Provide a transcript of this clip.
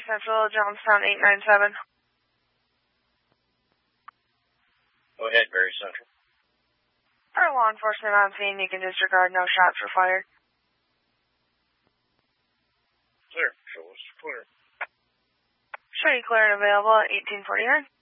Central, Johnstown 897. Go ahead, Berry Central. For law enforcement on scene, you can disregard, no shots were fired. Clear. Show us clear. Show you clear and available at 1849.